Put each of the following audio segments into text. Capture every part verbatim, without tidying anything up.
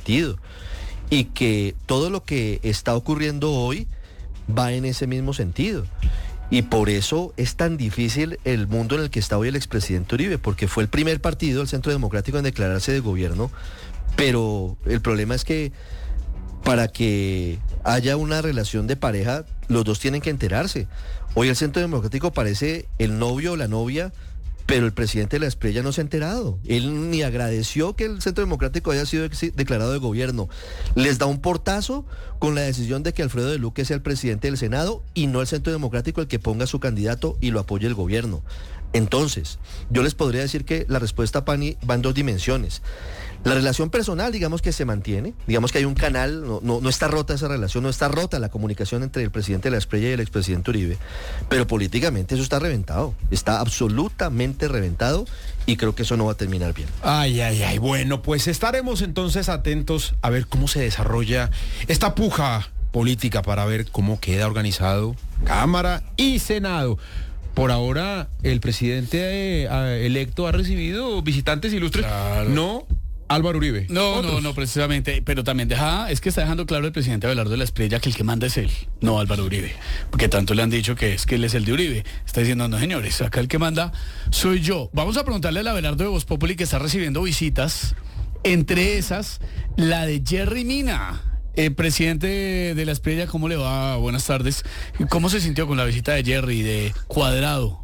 sentido y que todo lo que está ocurriendo hoy va en ese mismo sentido. Y por eso es tan difícil el mundo en el que está hoy el expresidente Uribe, porque fue el primer partido, el Centro Democrático, en declararse de gobierno, pero el problema es que para que haya una relación de pareja, los dos tienen que enterarse. Hoy el Centro Democrático parece el novio o la novia, pero el presidente de la Espriella no se ha enterado. Él ni agradeció que el Centro Democrático haya sido ex- declarado de gobierno. Les da un portazo con la decisión de que Alfredo de Luque sea el presidente del Senado y no el Centro Democrático el que ponga su candidato y lo apoye el gobierno. Entonces, yo les podría decir que la respuesta, Pani, va en dos dimensiones. La relación personal, digamos que se mantiene, digamos que hay un canal, no, no, no está rota esa relación, no está rota la comunicación entre el presidente de la Espriella y el expresidente Uribe, pero políticamente eso está reventado, está absolutamente reventado y creo que eso no va a terminar bien. Ay, ay, ay, bueno, pues estaremos entonces atentos a ver cómo se desarrolla esta puja política para ver cómo queda organizado Cámara y Senado. Por ahora, el presidente eh, electo ha recibido visitantes ilustres, claro. No Álvaro Uribe. No, Otros. no, no, precisamente, pero también deja, es que está dejando claro el presidente Abelardo de la Espriella que el que manda es él, no Álvaro Uribe, porque tanto le han dicho que es que él es el de Uribe. Está diciendo, no señores, acá el que manda soy yo. Vamos a preguntarle al Abelardo de Voz Populi, que está recibiendo visitas, entre esas, la de Jerry Mina. Eh, presidente de la Espriella, ¿cómo le va? Buenas tardes. ¿Cómo se sintió con la visita de Jerry, de Cuadrado?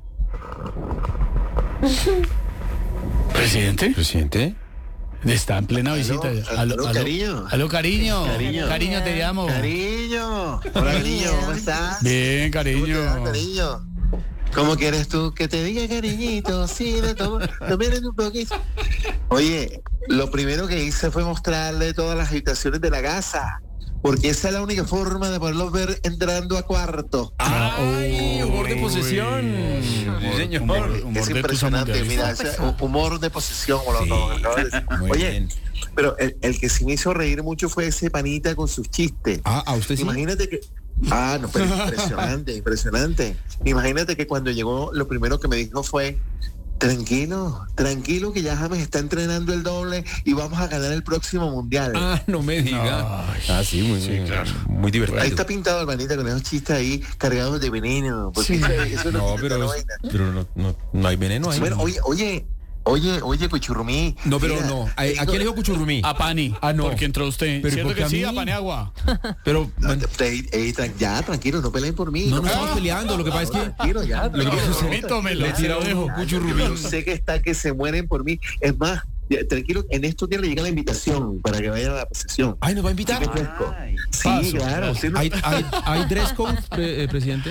¿Presidente? ¿Presidente? Está en plena visita. Aló, aló, aló, cariño. Aló, cariño. Cariño. Cariño, te llamo. Cariño. Hola, cariño, ¿cómo estás? Bien, ¿Cómo te cariño. va, cariño? ¿Cómo quieres tú que te diga, cariñito? Sí, de todo. Tomen un poquito. Oye, lo primero que hice fue mostrarle todas las habitaciones de la casa, porque esa es la única forma de poderlos ver entrando a cuarto. ¡Ay, humor de posesión! Sí, señor. Humor, humor Es de impresionante, tus mira, ese humor de posesión, como Sí, lo acabas de decir. muy Oye, bien. pero el, el que sí me hizo reír mucho fue ese panita con sus chistes. Ah, ¿a usted sí? Imagínate que... Ah, no, pero impresionante, impresionante. Imagínate que cuando llegó, lo primero que me dijo fue: tranquilo, tranquilo que ya James está entrenando el doble y vamos a ganar el próximo mundial. Ah, no me diga. Ay, ah, sí, muy, sí, claro. muy divertido. Ahí está pintado el panita con esos chistes ahí cargados de veneno. Porque Sí. eso no, No, tiene pero, tanta vaina. pero no, no, no hay veneno ahí. Bueno, oye, oye, oye, oye, Cuchurrumí. No, pero mira, no. ¿A, te ¿a digo- quién le dijo Cuchurrumí? A Pani. Ah, no. Porque entró usted. Pero ¿Cierto ¿por qué que a sí? mí? A Pani Agua. Pero... No, te- ey, ey, tran- ya, tranquilo, no peleen por mí. No, no estamos peleando, lo que pasa es que... Tranquilo, ya. Lo que tranquilo, pasa es que- Permítomelo, le tira se lo dejo. un Cuchurrumí. Yo sé que está que se mueren por mí. Es más, ya, tranquilo, en estos días le llega la invitación para que vayan a la procesión. Ay, ¿nos va a invitar? Qué fresco. Sí, Paso, claro. paso. sí, no- ¿Hay, hay, hay dress code, pre- eh, presidente?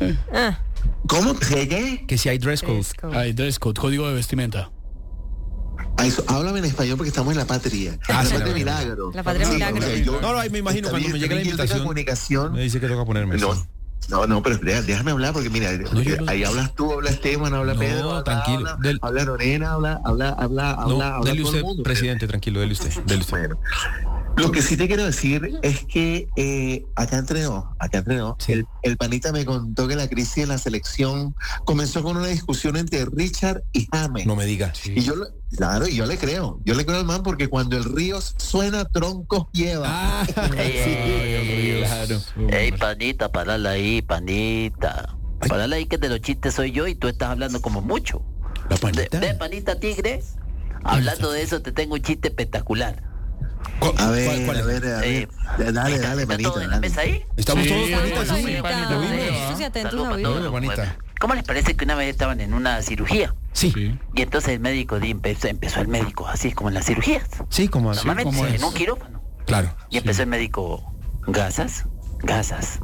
¿Cómo? ¿Qué? Que si hay dress code. Hay dress code, código de vestimenta. Ah, eso, háblame en español porque estamos en la patria. Ah, la sí, patria la- milagro. La patria Sí, milagro. o sea, yo- No, no, ahí me imagino está cuando bien, me llegue la también yo tengo invitación. comunicación. Me dice que toca ponerme. No, sí. no, no, pero espera, déjame hablar porque mira, No, yo no- ahí hablas tú, habla Esteban, habla No, Pedro, habla, tranquilo. habla, Del- habla Lorena, habla, habla, habla, No, habla, habla dele todo usted, el mundo. presidente, tranquilo, dele usted. Dele usted. Bueno, lo que sí te quiero decir es que eh, acá entrenó, acá entrenó. Sí. El, el panita me contó que la crisis en la selección comenzó con una discusión entre Richard y James. No me diga. Y yo, le- claro, y yo le creo, yo le creo al man porque cuando el río suena, troncos lleva. Ah, Ey, sí, ey, ey, claro. Ey, panita, parala ahí, panita. Ay. Parala ahí que de los chistes soy yo y tú estás hablando como mucho. La De, panita. de panita tigre, hablando de eso te tengo un chiste espectacular. ¿Cuál- A ver, cuál- cuál es? a ver, a ver. Eh, dale, ¿está- dale, ¿Está panita. todo en la dale. mesa ahí? Estamos Sí, todos, sí, panita, sí, sí. panita, Lo vimos. Atentos y atentos Saludos a para oír. todos. Bueno, panita. ¿Cómo les parece que una vez estaban en una cirugía? Sí, Sí. Y entonces el médico di- empezó, empezó el médico, así como en las cirugías. sí, como así. Normalmente ¿cómo en es? un quirófano. Claro. Y empezó el médico, gasas, gasas,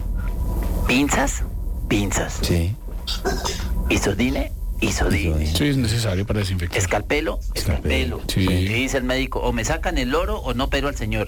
pinzas, pinzas, Sí. isodine, isodine, Sí, es necesario para desinfectar. escalpelo, escalpelo. Sí. Y dice el médico, o me sacan el oro o no pero al señor.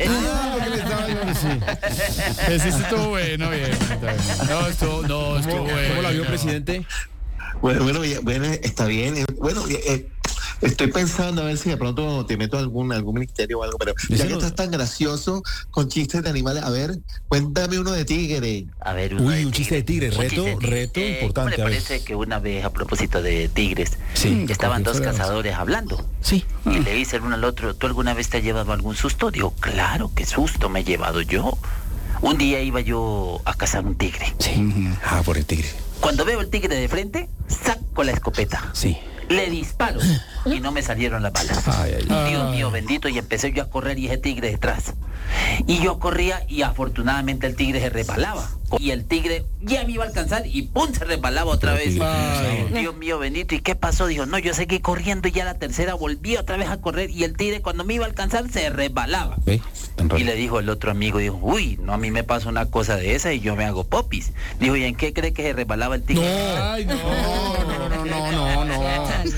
Ese sí estuvo bueno, bien. Está bien. No, estuvo, no, estuvo ¿Cómo, bueno. ¿Cómo la vio, presidente? Bueno, bueno, ya- bueno, está bien. eh, Bueno, eh, Estoy pensando a ver si de pronto te meto a algún, algún ministerio o algo, pero ya Ese que no- estás tan gracioso con chistes de animales, a ver, cuéntame uno de tigre. A ver, uno Uy, un chiste de tigre, Un reto, chiste de tigre. reto Eh, importante, ¿Cómo a le ver. parece que una vez, a propósito de tigres, Sí. estaban dos Fuera- cazadores hablando? Sí. Y le dice el uno al otro, ¿tú alguna vez te has llevado algún susto? Digo, claro, qué susto me he llevado yo. Un día iba yo a cazar un tigre. Sí. Ah, por el tigre. Cuando veo el tigre de frente, saco la escopeta. Sí. Le disparo y no me salieron las balas. Ay, ay, ay. Dios mío bendito, y empecé yo a correr y ese tigre detrás. Y yo corría y afortunadamente el tigre se resbalaba. Y el tigre ya me iba a alcanzar y ¡pum! Se resbalaba otra Pero vez. tigre, Ay, no. Dios mío bendito, ¿y qué pasó? Dijo, no, yo seguí corriendo y ya la tercera volví otra vez a correr y el tigre cuando me iba a alcanzar se resbalaba. ¿Ve? Tan raro. Y le dijo el otro amigo, dijo, uy, no, a mí me pasa una cosa de esa y yo me hago popis. Dijo, ¿y en qué cree que se resbalaba el tigre? Ay, no, no, no, no, no, no.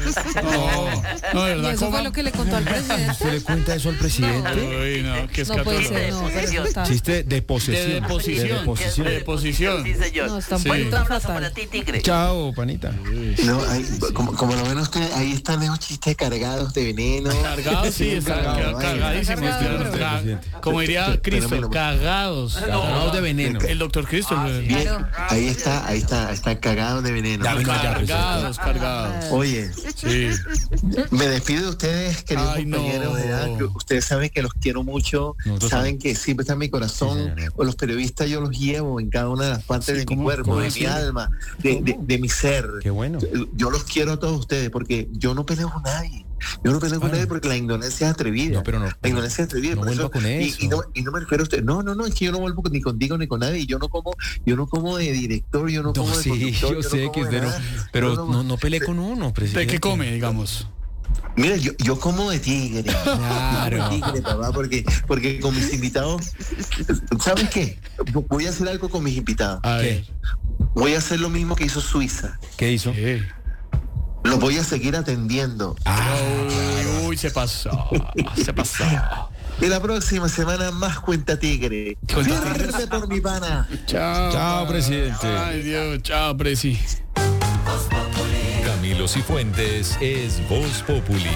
No, no, de ¿Y verdad, eso ¿cómo? fue lo que le contó al presidente? ¿Usted le cuenta eso al presidente? Uy, no, qué No puede escándalo. ser, no, pero eso está... Chiste de posesión. De deposición. De deposición. De deposición. Sí, señor. No, está un Sí. Un poquito abrazo fatal. para ti, tigre. Chao, panita. No, ahí, como, como lo ven ustedes, ahí están esos chistes cargados de veneno. Cargados, sí, están Cargado, ca- vaya. cargadísimos. Cargado. Ca- Como diría Cristo, Pero, pero, cagados. Cargados de veneno. El doctor Cristo. el- Bien, Claro. ahí está, ahí está, está cagado de veneno. Ya, venga, ya, Cargados, cargados. Oye, Sí. me despido de ustedes, queridos Ay, no. compañeros de edad, que ustedes saben que los quiero mucho, Nosotros saben que siempre está en mi corazón, Sí, señor. o los periodistas yo los llevo en cada una de las partes Sí, de mi ¿cómo? cuerpo, ¿Cómo de así? mi alma, de, de- de mi ser. Qué bueno. Yo los quiero a todos ustedes porque yo no peleo con nadie. Yo no peleo con Ah. nadie porque la ignorancia es atrevida. No, pero no. La ignorancia es atrevida. No por vuelva eso- con y- eso. Y, no, y no me refiero a usted. No, no, no, es que yo no vuelvo con- ni contigo ni con nadie. Yo no como, yo no como de director, yo no, No, como de sí, conductor, yo no sé como que de usted no, nada. pero Yo no, no pelee con uno, ¿De presidente. qué come, digamos? Mira, yo, yo como de tigre. Claro. Como de tigre, papá, porque, porque con mis invitados, ¿sabes qué? Voy a hacer algo con mis invitados. A ver. Voy a hacer lo mismo que hizo Suiza. ¿Qué hizo? ¿Qué? Los voy a seguir atendiendo. Ah, Uy, se pasó. Se pasó. Y la próxima semana más Cuenta Tigre. Cuenta Fuerte por mi pana. Chao. Chao, presidente. Ay, Dios. Chao, presi. Camilo Cifuentes es Voz Populi.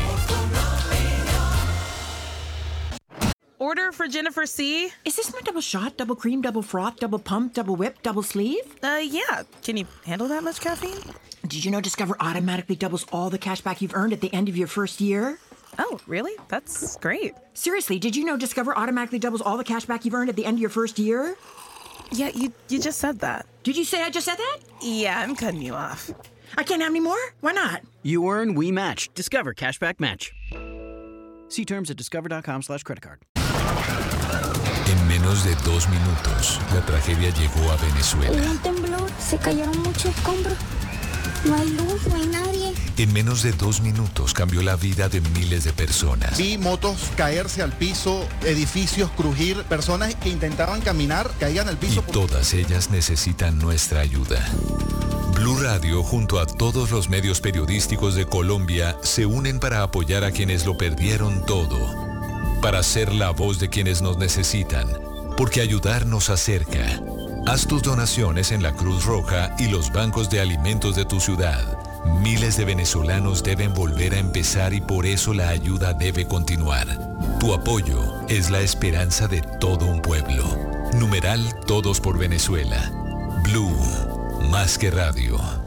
Order for Jennifer C. Is this my double shot, double cream, double froth, double pump, double whip, double sleeve? Uh, yeah. Can you handle that much caffeine? Did you know Discover automatically doubles all the cash back you've earned at the end of your first year? Oh, really? That's great. Seriously, did you know Discover automatically doubles all the cash back you've earned at the end of your first year? Yeah, you you just said that. Did you say I just said that? Yeah, I'm cutting you off. I can't have any more? Why not? You earn, we match. Discover Cashback Match. See terms at discover.com slash credit card. En menos de dos minutos, la tragedia llegó a Venezuela. Hubo un temblor, se cayeron muchos escombros. No hay luz, no hay nadie. En menos de dos minutos cambió la vida de miles de personas. Vi motos caerse al piso, edificios crujir, personas que intentaban caminar caían al Y piso. todas ellas necesitan nuestra ayuda. Blue Radio, junto a todos los medios periodísticos de Colombia, se unen para apoyar a quienes lo perdieron todo. Para ser la voz de quienes nos necesitan. Porque ayudar nos acerca. Haz tus donaciones en la Cruz Roja y los bancos de alimentos de tu ciudad. Miles de venezolanos deben volver a empezar y por eso la ayuda debe continuar. Tu apoyo es la esperanza de todo un pueblo. Numeral Todos por Venezuela. Blue, más que radio.